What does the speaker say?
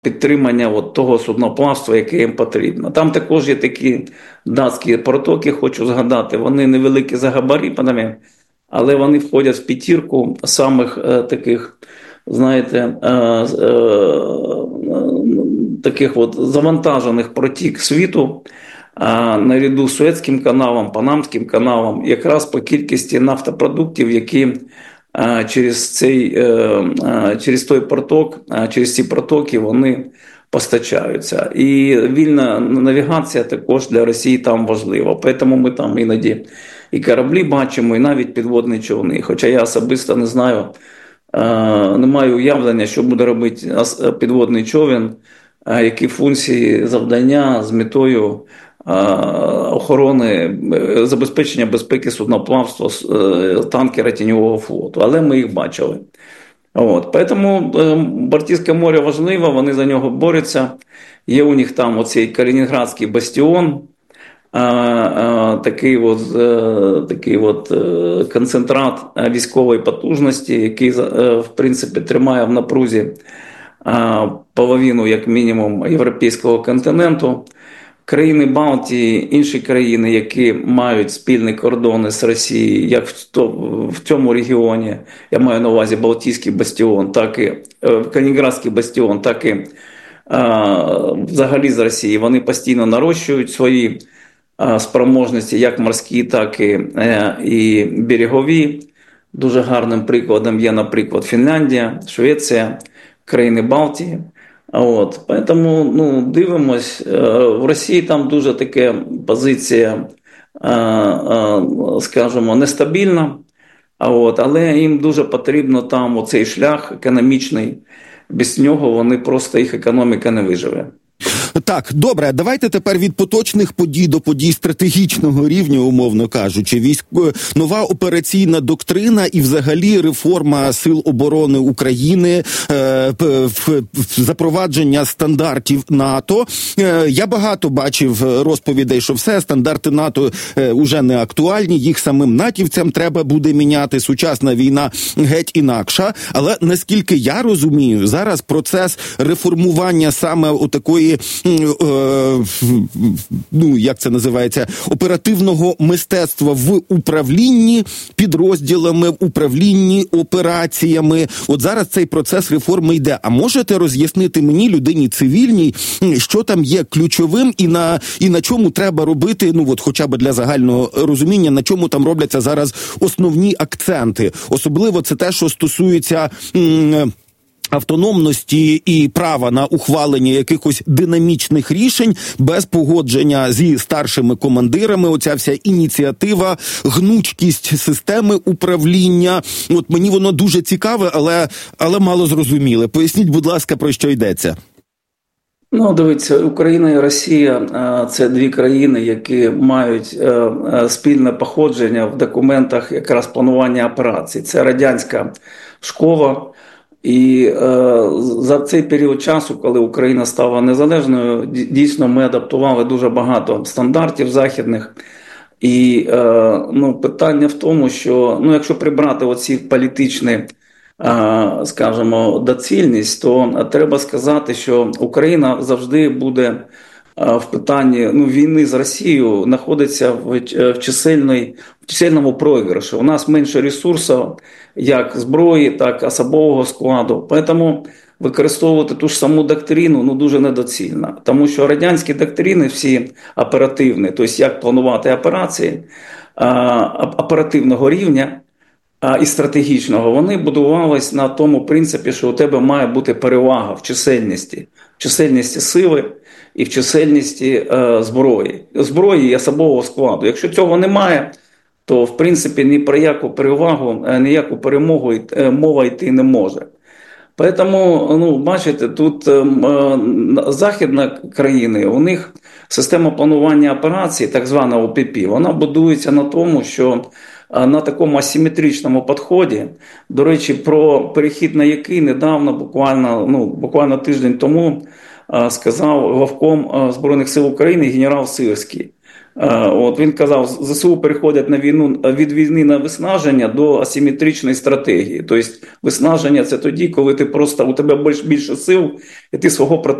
підтримання от того судноплавства, яке їм потрібно. Там також є такі датські протоки, хочу згадати, вони невеликі за габаритами, але вони входять в п'ятірку самих таких, знаєте, таких от завантажених протік світу, наряду з Суецьким каналом, Панамським каналом, якраз по кількості нафтопродуктів, які через той проток, через ці протоки вони постачаються. І вільна навігація також для Росії там важлива. Тому ми там іноді і кораблі бачимо, і навіть підводні човни. Хоча я особисто не знаю, не маю уявлення, що буде робити підводний човен, які функції, завдання з метою охорони, забезпечення безпеки судноплавства танкера Тіньового флоту. Але ми їх бачили. Тому Балтійське море важливо, вони за нього борються. Є у них там оцей Калінінградський бастіон, такий концентрат військової потужності, який, в принципі, тримає в напрузі половину, як мінімум, європейського континенту. Країни Балтії, інші країни, які мають спільні кордони з Росією, як в цьому регіоні, я маю на увазі Балтійський бастіон, так і Калінінградський бастіон, так і взагалі з Росії, вони постійно нарощують свої спроможності, як морські, так і берегові. Дуже гарним прикладом є, наприклад, Фінляндія, Швеція, країни Балтії. Тому дивимось, в Росії там дуже така позиція, скажімо, нестабільна, але їм дуже потрібно там оцей шлях економічний, без нього вони просто, їх економіка не виживе. Так, добре, давайте тепер від поточних подій до подій стратегічного рівня, умовно кажучи. Нова операційна доктрина і взагалі реформа Сил оборони України, запровадження стандартів НАТО. Я багато бачив розповідей, що все, стандарти НАТО вже не актуальні, їх самим натівцям треба буде міняти, сучасна війна геть інакша. Але наскільки я розумію, зараз процес реформування саме отакої як це називається, оперативного мистецтва в управлінні підрозділами, в управлінні операціями. От зараз цей процес реформи йде. А можете роз'яснити мені, людині цивільній, що там є ключовим і на чому треба робити, хоча б для загального розуміння, на чому там робляться зараз основні акценти? Особливо це те, що стосується автономності і права на ухвалення якихось динамічних рішень без погодження зі старшими командирами. Оця вся ініціатива, гнучкість системи управління. От мені воно дуже цікаве, але мало зрозуміле. Поясніть, будь ласка, про що йдеться. Дивіться, Україна і Росія – це дві країни, які мають спільне походження в документах якраз планування операцій. Це радянська школа. І за цей період часу, коли Україна стала незалежною, дійсно ми адаптували дуже багато стандартів західних. І питання в тому, що якщо прибрати оці політичні, скажімо, доцільність, то треба сказати, що Україна завжди буде в питанні війни з Росією знаходиться в чисельному програші. У нас менше ресурсів, як зброї, так і особового складу. Тому використовувати ту ж саму доктрину дуже недоцільно. Тому що радянські доктрини всі оперативні, тобто як планувати операції оперативного рівня і стратегічного, вони будувались на тому принципі, що у тебе має бути перевага в чисельності сили і в чисельності зброї і особового складу. Якщо цього немає, то в принципі ні про яку перевагу, ніяку перемогу мова йти не може. Тому, бачите, тут західні країни, у них система планування операцій, так звана ОПП, вона будується на тому, що на такому асиметричному підході, до речі, про перехід на який недавно, буквально тиждень тому, сказав главком Збройних сил України генерал Сирський. От він казав, ЗСУ переходять на війну від війни на виснаження до асиметричної стратегії. Тобто виснаження – це тоді, коли ти просто у тебе більше сил, і ти свого